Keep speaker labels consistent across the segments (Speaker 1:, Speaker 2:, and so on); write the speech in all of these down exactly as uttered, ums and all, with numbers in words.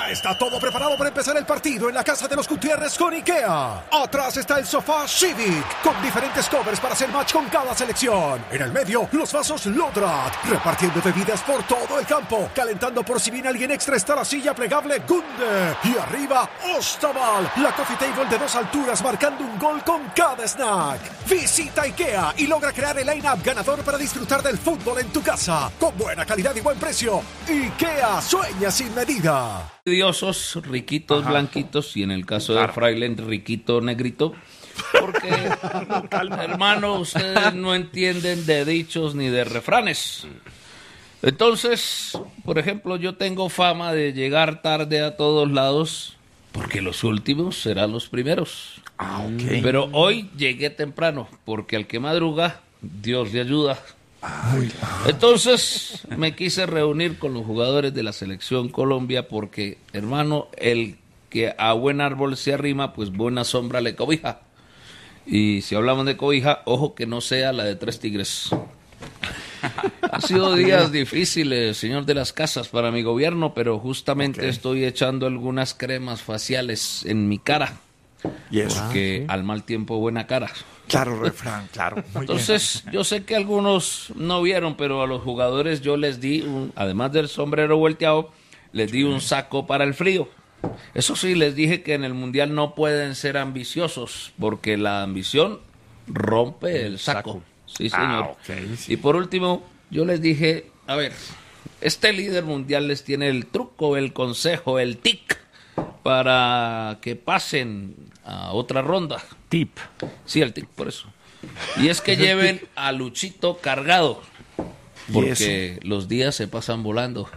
Speaker 1: Ya está todo preparado para empezar el partido en la casa de los Gutiérrez con IKEA. Atrás está el sofá Civic, con diferentes covers para hacer match con cada selección. En el medio, los vasos Lodrat, repartiendo bebidas por todo el campo. Calentando por si viene alguien extra está la silla plegable Gunde. Y arriba, Ostaval, la coffee table de dos alturas marcando un gol con cada snack. Visita IKEA y logra crear el line-up ganador para disfrutar del fútbol en tu casa. Con buena calidad y buen precio. IKEA, sueña sin medida.
Speaker 2: Diosos, riquitos, Ajá. blanquitos, y en el caso claro. de Frailen, riquito, negrito, porque, hermano, ustedes no entienden de dichos ni de refranes. Entonces, por ejemplo, yo tengo fama de llegar tarde a todos lados, porque los últimos serán los primeros.
Speaker 3: Ah, okay.
Speaker 2: Pero hoy llegué temprano, porque al que madruga, Dios le ayuda.
Speaker 3: Ay,
Speaker 2: Entonces me quise reunir con los jugadores de la selección Colombia porque, hermano, el que a buen árbol se arrima, pues buena sombra le cobija. Y si hablamos de cobija, ojo que no sea la de Tres Tigres. Han sido días difíciles, señor de las casas, para mi gobierno, pero justamente okay. estoy echando algunas cremas faciales en mi cara.
Speaker 3: ¿Y eso?
Speaker 2: Porque
Speaker 3: Ah, ¿sí?
Speaker 2: al mal tiempo buena cara.
Speaker 3: Claro, refrán, claro. Muy
Speaker 2: Entonces,
Speaker 3: bien.
Speaker 2: yo sé que algunos no vieron, pero a los jugadores yo les di, un, además del sombrero volteado, les di un saco para el frío. Eso sí, les dije que en el Mundial no pueden ser ambiciosos, porque la ambición rompe el saco. Sí, señor.
Speaker 3: Ah, okay, sí.
Speaker 2: Y por último, yo les dije, a ver, este líder mundial les tiene el truco, el consejo, el tic, para que pasen a otra ronda.
Speaker 3: Tip.
Speaker 2: Sí, el tic, por eso. Y es que lleven a Luchito cargado, porque los días se pasan volando.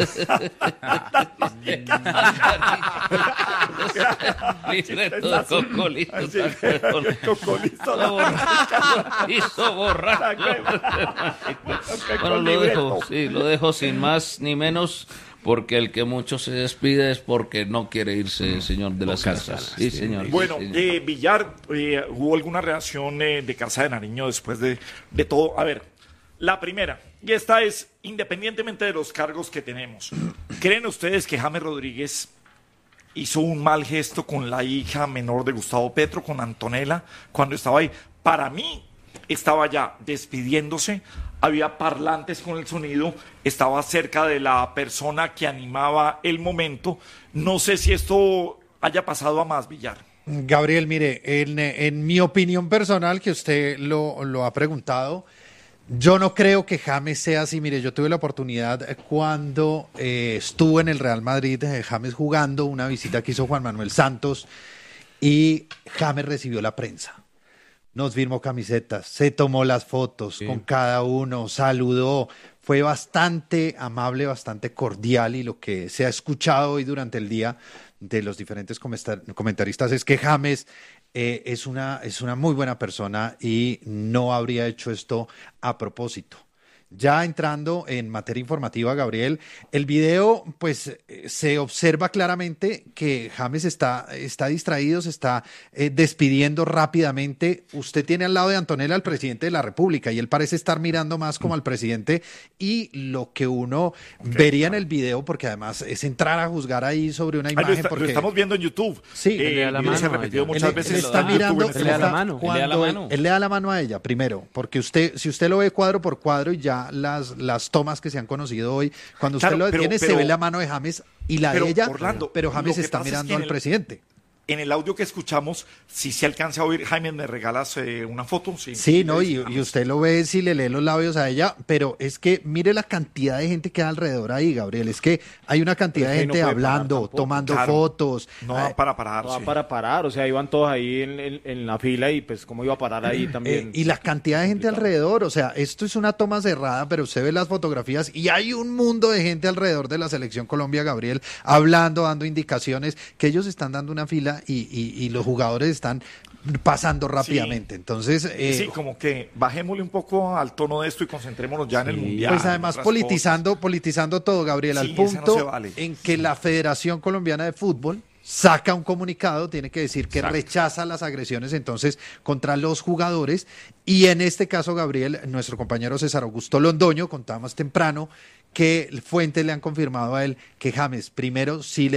Speaker 2: Libreto de Cocolito. Cocolito borracho. Bueno, lo dejo, sí, lo dejo sin más ni menos. Porque el que mucho se despide es porque no quiere irse, señor de las casas. Sí, señor.
Speaker 3: Bueno,
Speaker 2: sí, señor.
Speaker 3: Eh, Villar, eh, ¿hubo alguna reacción eh, de Carza de Nariño después de, de todo? A ver, la primera, y esta es, independientemente de los cargos que tenemos, ¿creen ustedes que James Rodríguez hizo un mal gesto con la hija menor de Gustavo Petro, con Antonella, cuando estaba ahí? Para mí, estaba ya despidiéndose, había parlantes con el sonido, estaba cerca de la persona que animaba el momento. No sé si esto haya pasado a más, Villar.
Speaker 4: Gabriel, mire, en, en mi opinión personal, que usted lo, lo ha preguntado, yo no creo que James sea así. Mire, yo tuve la oportunidad cuando eh, estuvo en el Real Madrid, eh, James jugando, una visita que hizo Juan Manuel Santos, y James recibió la prensa. Nos firmó camisetas, se tomó las fotos sí. con cada uno, saludó, fue bastante amable, bastante cordial, y lo que se ha escuchado hoy durante el día de los diferentes comentaristas es que James eh, es una, es una muy buena persona y no habría hecho esto a propósito. Ya entrando en materia informativa, Gabriel, el video, pues, se observa claramente que James está, está distraído, se está eh, despidiendo rápidamente. Usted tiene al lado de Antonella al presidente de la República y él parece estar mirando más como al presidente, y lo que uno okay, vería claro. en el video, porque además es entrar a juzgar ahí sobre una imagen.
Speaker 3: Ay, lo, está,
Speaker 4: porque...
Speaker 3: lo estamos viendo en YouTube.
Speaker 4: Sí,
Speaker 3: eh,
Speaker 4: él le da la mano.
Speaker 3: Se ha repetido muchas
Speaker 4: él,
Speaker 3: veces.
Speaker 4: Él está mirando,
Speaker 3: él
Speaker 4: él le da la mano. Él le da la mano. Él le da la mano a ella, primero, porque usted, si usted lo ve cuadro por cuadro y ya las, las tomas que se han conocido hoy, cuando usted claro, lo detiene, pero, pero, se ve la mano de James y la
Speaker 3: pero,
Speaker 4: de ella,
Speaker 3: Orlando,
Speaker 4: pero James está mirando es al el, presidente.
Speaker 3: En el audio que escuchamos, si se alcanza a oír, Jaime, ¿me regalas eh, una foto? Sí,
Speaker 4: sí no, y, y usted lo ve si le lee los labios a ella, pero es que mire la cantidad de gente que hay alrededor ahí, Gabriel, es que hay una cantidad de gente no hablando, tomando claro, fotos.
Speaker 3: No va para parar.
Speaker 5: No va
Speaker 3: sí.
Speaker 5: para parar, o sea, iban todos ahí en, en, en la fila y pues cómo iba a parar ahí también.
Speaker 4: Eh, y la cantidad de gente alrededor, o sea, esto es una toma cerrada, pero usted ve las fotografías y hay un mundo de gente alrededor de la Selección Colombia, Gabriel, hablando, dando indicaciones, que ellos están dando una fila y, y, y los jugadores están pasando rápidamente. Sí. Entonces, eh,
Speaker 3: sí, como que bajémosle un poco al tono de esto y concentrémonos ya sí. en el Mundial.
Speaker 4: Pues además politizando, cosas. politizando todo, Gabriel, sí, al punto no vale. en que sí. la Federación Colombiana de Fútbol saca un comunicado, tiene que decir que Exacto. rechaza las agresiones entonces contra los jugadores, y en este caso, Gabriel, nuestro compañero César Augusto Londoño contaba más temprano que fuentes le han confirmado a él que James primero sí le